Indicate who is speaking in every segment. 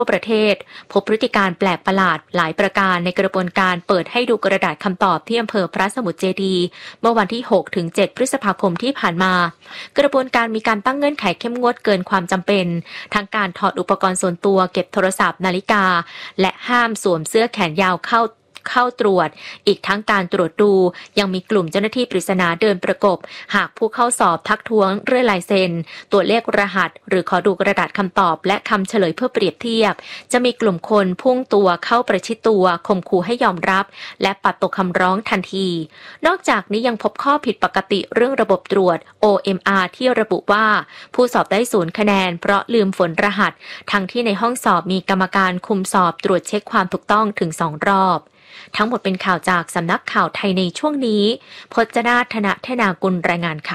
Speaker 1: ทั่วประเทศพบพฤติการแปลกประหลาดหลายประการในกระบวนการเปิดให้ดูกระดาษคำตอบที่อำเภอพระสมุทรเจดีย์เมื่อวันที่ 6-7 พฤษภาคมที่ผ่านมากระบวนการมีการตั้งเงื่อนไขเข้มงวดเกินความจำเป็นทั้งการถอดอุปกรณ์ส่วนตัวเก็บโทรศัพท์นาฬิกาและห้ามสวมเสื้อแขนยาวเข้าตรวจอีกทั้งการตรวจดูยังมีกลุ่มเจ้าหน้าที่ปริศนาเดินประกบหากผู้เข้าสอบทักท้วงเรื่อลายเซ็นตัวเลขรหัสหรือขอดูกระดาษคำตอบและคำเฉลยเพื่อเปรียบเทียบจะมีกลุ่มคนพุ่งตัวเข้าประชิดตัวข่มขู่ให้ยอมรับและปัดตกคำร้องทันทีนอกจากนี้ยังพบข้อผิดปกติเรื่องระบบตรวจ OMR ที่ระบุว่าผู้สอบได้0คะแนนเพราะลืมฝนรหัสทั้งที่ในห้องสอบมีกรรมการคุมสอบตรวจเช็คความถูกต้องถึง2รอบทั้งหมดเป็นข่าวจากสำนักข่าวไทยในช่วงนี้พจนาธนเทนากุลรายงานค่ะ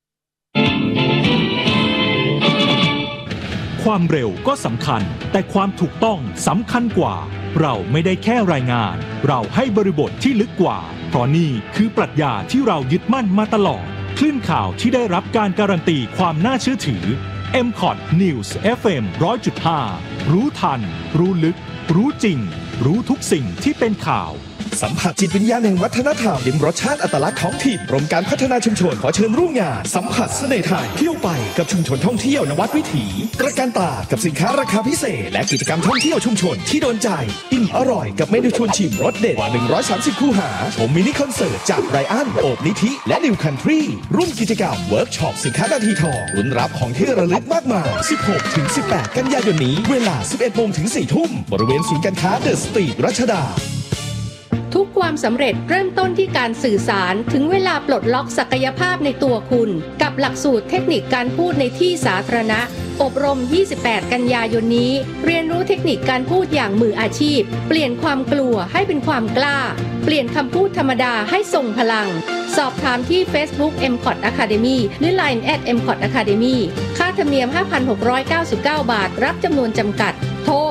Speaker 2: ความเร็วก็สำคัญแต่ความถูกต้องสำคัญกว่าเราไม่ได้แค่รายงานเราให้บริบทที่ลึกกว่าเพราะนี่คือปรัชญาที่เรายึดมั่นมาตลอดคลื่นข่าวที่ได้รับการการันตีความน่าเชื่อถือ MCOT News FM 100.5 รู้ทันรู้ลึกรู้จริงรู้ทุกสิ่งที่เป็นข่าว
Speaker 3: สัมผัสจิตวิญญาณแห่งวัฒนธรรมลิ้มรสชาติอัตลักษณ์ท้องถิ่นกรมการพัฒนาชุมชนขอเชิญร่วมงานสัมผัสเสน่ห์ไทยเที่ยวไปกับชุมชนท่องเที่ยวนวัดวิถีตระการตากับสินค้าราคาพิเศษและกิจกรรมท่องเที่ยวชุมชนที่โดนใจอิ่มอร่อยกับเมนูชวนชิมรสเด็ดกว่า130คู่หาชมมินิคอนเสิร์ตจากไรอันโอบนิธิและนิวคันทรีร่วมกิจกรรมเวิร์กช็อปสินค้านาทีทองลุ้นรับของที่ระลึกมากมาย 16-18 กันยายนนี้เวลา 11 โมงถึง 4 ทุ่มบริเวณศูนย์การค้าเดอะสตรีทรัชดา
Speaker 4: ทุกความสำเร็จเริ่มต้นที่การสื่อสารถึงเวลาปลดล็อกศักยภาพในตัวคุณกับหลักสูตรเทคนิคการพูดในที่สาธารณะอบรม 28 กันยายนนี้เรียนรู้เทคนิคการพูดอย่างมืออาชีพเปลี่ยนความกลัวให้เป็นความกล้าเปลี่ยนคำพูดธรรมดาให้ทรงพลังสอบถามที่ Facebook MCOT Academy หรือ Line @MCOT Academy ค่าธรรมเนียม 5,699 บาทรับจำนวนจำกัดโทร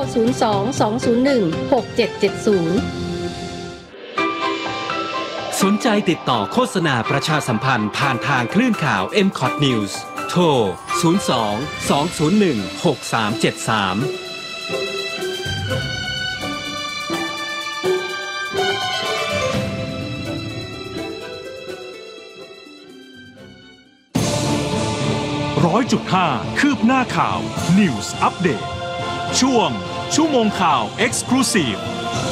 Speaker 4: 02-201-6770
Speaker 5: สนใจติดต่อโฆษณาประชาสัมพันธ์ผ่านทางคลื่นข่าว MCOT News โทร
Speaker 2: 100.5 คืบหน้าข่าว News Update ช่วงชั่วโมงข่าว Exclusive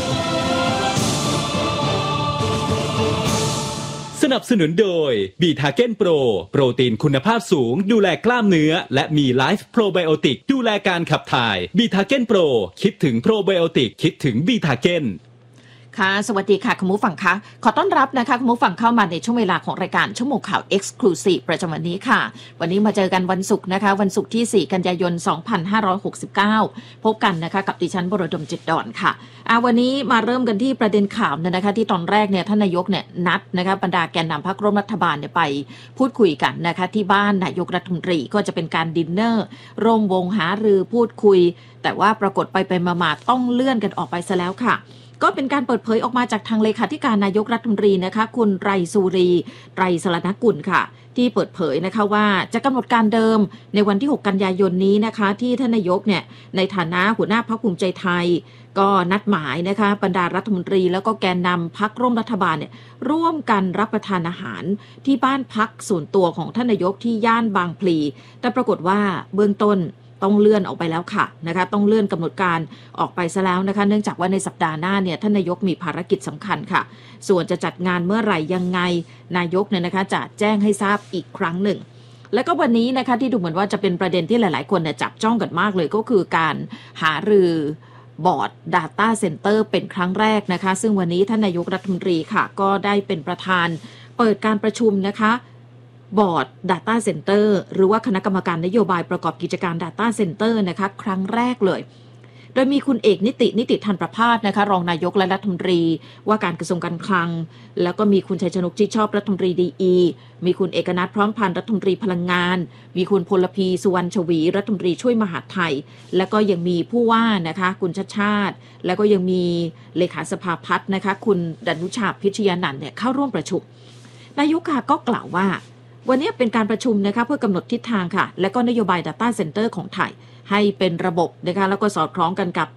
Speaker 5: สนับสนุนโดยบีทาเก้นโปรโปรตีนคุณภาพสูงดูแลกล้ามเนื้อและมีไลฟ์โปรไบโอติกดูแลการขับถ่ายบีทาเก้นโปรคิดถึงโปรไบโอติกคิดถึงบีทาเก้น
Speaker 6: ค่ะสวัสดีค่ะคุณผู้ฟังคะขอต้อนรับนะคะคุณผู้ฟังเข้ามาในช่วงเวลาของรายการชั่วโมงข่าว Exclusive ประจำวันนี้ค่ะวันนี้มาเจอกันวันศุกร์นะคะวันศุกร์ที่4กันยายน2569พบกันนะคะกับดิฉันบรดมจิตดอนค่ะวันนี้มาเริ่มกันที่ประเด็นข่าวนะคะที่ตอนแรกเนี่ยท่านนายกเนี่ยนัดนะคะบรรดาแกนนำพรรคร่วมรัฐบาลเนี่ยไปพูดคุยกันนะคะที่บ้านนายกรัฐมนตรีก็จะเป็นการดินเนอร์ร่วมวงหารือพูดคุยแต่ว่าปรากฏไปมาต้องเลื่อนกันออกไปซะแล้วค่ะก็เป็นการเปิดเผยออกมาจากทางเลขาธิการนายกรัฐมนตรีนะคะคุณไตรสุรีไตรสรณกุลค่ะที่เปิดเผยนะคะว่าจะกำหนดการเดิมในวันที่6กันยายนนี้นะคะที่ท่านนายกเนี่ยในฐานะหัวหน้าพรรคภูมิใจไทยก็นัดหมายนะคะบรรดารัฐมนตรีแล้วก็แกนนำพรรคร่วมรัฐบาลเนี่ยร่วมกันรับประทานอาหารที่บ้านพักส่วนตัวของท่านนายกที่ย่านบางพลีแต่ปรากฏว่าเบื้องต้นต้องเลื่อนออกไปแล้วค่ะนะคะต้องเลื่อนกำหนดการออกไปซะแล้วนะคะเนื่องจากว่าในสัปดาห์หน้าเนี่ยท่านนายกมีภารกิจสำคัญค่ะส่วนจะจัดงานเมื่อไหร่ยังไงนายกเนี่ยนะคะจะแจ้งให้ทราบอีกครั้งหนึ่งแล้วก็วันนี้นะคะที่ดูเหมือนว่าจะเป็นประเด็นที่หลายๆคนเนี่ยจับจ้องกันมากเลยก็คือการหารือบอร์ด Data Center เป็นครั้งแรกนะคะซึ่งวันนี้ท่านนายกรัฐมนตรีค่ะก็ได้เป็นประธานเปิดการประชุมนะคะบอร์ด Data Center หรือว่าคณะกรรมการนโยบายประกอบกิจการ Data Center นะคะครั้งแรกเลยโดยมีคุณเอกนิติธันประภาสนะคะรองนายกและรัฐมนตรีว่าการกระทรวงการคลังแล้วก็มีคุณชัยชนกชิดชอบรัฐมนตรีดีมีคุณเอกนัทพร้อมพันธ์รัฐมนตรีพลังงานมีคุณพลพีสุวรรณชวีรัฐมนตรีช่วยมหาดไทยแล้วก็ยังมีผู้ว่านะคะคุณชาติแล้วก็ยังมีเลขาสภาพัฒน์นะคะคุณดนุชาพิชยานันท์เนี่ยเข้าร่วมประชุมนายกก็กล่าวว่าวันนี้เป็นการประชุมนะคะเพื่อกำหนดทิศทางค่ะและก็นโยบาย Data Center ของไทยให้เป็นระบบนะคะแล้วก็สอดคล้องกันกับ